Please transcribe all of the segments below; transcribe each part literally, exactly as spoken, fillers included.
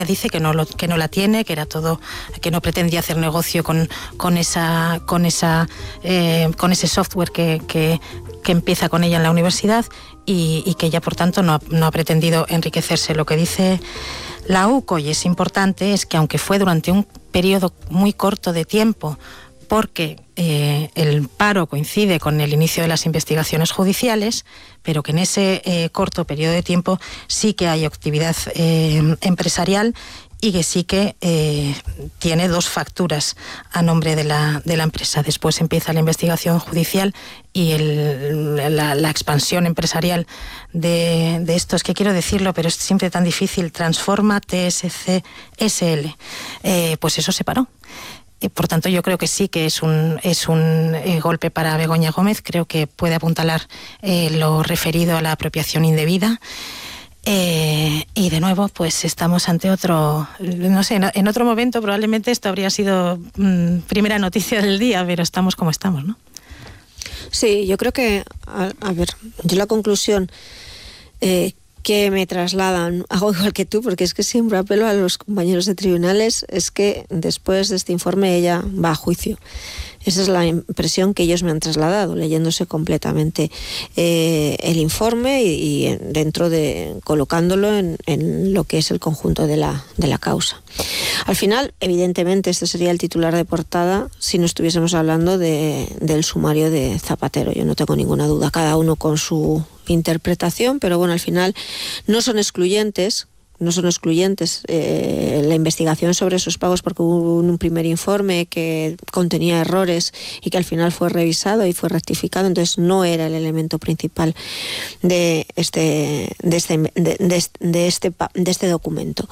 dice que no lo, que no la tiene, que era todo, que no pretendía hacer negocio con, con esa, con esa, eh, con ese software que, que, que empieza con ella en la universidad y, y que ella, por tanto, no, no ha pretendido enriquecerse. Lo que dice la U C O, y es importante, es que aunque fue durante un periodo muy corto de tiempo, porque eh, el paro coincide con el inicio de las investigaciones judiciales, pero que en ese eh, corto periodo de tiempo sí que hay actividad eh, empresarial y que sí que eh, tiene dos facturas a nombre de la, de la empresa. Después empieza la investigación judicial y el, la, la expansión empresarial de, de estos, que quiero decirlo, pero es siempre tan difícil, Transforma T S C S L, eh, pues eso se paró. Por tanto, yo creo que sí que es un, es un eh, golpe para Begoña Gómez. Creo que puede apuntalar eh, lo referido a la apropiación indebida. Eh, y de nuevo, pues estamos ante otro, no sé, en otro momento probablemente esto habría sido mmm, primera noticia del día, pero estamos como estamos, ¿no? Sí, yo creo que, a, a ver, yo la conclusión eh, que me trasladan, hago igual que tú, porque es que siempre apelo a los compañeros de tribunales, es que después de este informe ella va a juicio. Esa es la impresión que ellos me han trasladado, leyéndose completamente eh, el informe y, y dentro de colocándolo en, en lo que es el conjunto de la, de la causa. Al final, evidentemente, este sería el titular de portada si no estuviésemos hablando de, del sumario de Zapatero. Yo no tengo ninguna duda, cada uno con su interpretación, pero bueno, al final no son excluyentes. No son excluyentes eh, la investigación sobre esos pagos, porque hubo un primer informe que contenía errores y que al final fue revisado y fue rectificado, entonces no era el elemento principal de este, de este, de, de, de este, de este documento.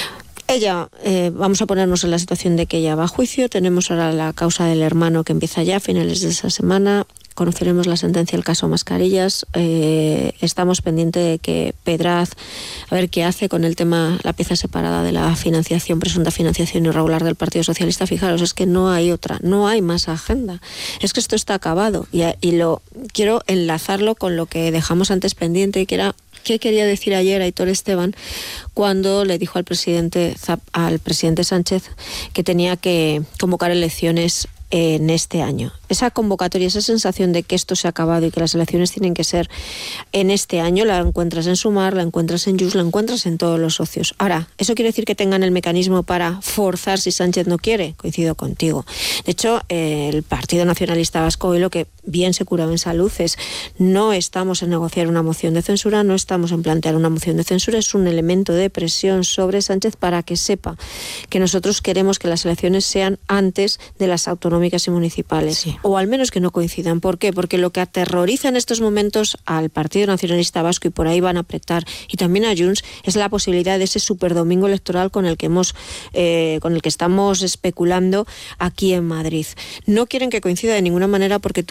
Ella, eh, vamos a ponernos en la situación de que ella va a juicio. Tenemos ahora la causa del hermano que empieza ya a finales de esa semana. Conoceremos la sentencia del caso Mascarillas. Eh, estamos pendientes de que Pedraz, a ver qué hace con el tema, la pieza separada de la financiación, presunta financiación irregular del Partido Socialista. Fijaros, es que no hay otra, no hay más agenda. Es que esto está acabado y, y lo quiero enlazarlo con lo que dejamos antes pendiente, que era qué quería decir ayer Aitor Esteban cuando le dijo al presidente, al presidente Sánchez que tenía que convocar elecciones en este año. Esa convocatoria, esa sensación de que esto se ha acabado y que las elecciones tienen que ser en este año, la encuentras en Sumar, la encuentras en Junts, la encuentras en todos los socios. Ahora, ¿eso quiere decir que tengan el mecanismo para forzar si Sánchez no quiere? Coincido contigo. De hecho, eh, el Partido Nacionalista Vasco hoy lo que bien se curaba en salud es no estamos en negociar una moción de censura, no estamos en plantear una moción de censura, es un elemento de presión sobre Sánchez para que sepa que nosotros queremos que las elecciones sean antes de las autonómicas y municipales. Sí. O al menos que no coincidan. ¿Por qué? Porque lo que aterroriza en estos momentos al Partido Nacionalista Vasco, y por ahí van a apretar, y también a Junts, es la posibilidad de ese superdomingo electoral con el que hemos, eh, con el que estamos especulando aquí en Madrid. No quieren que coincida de ninguna manera porque tú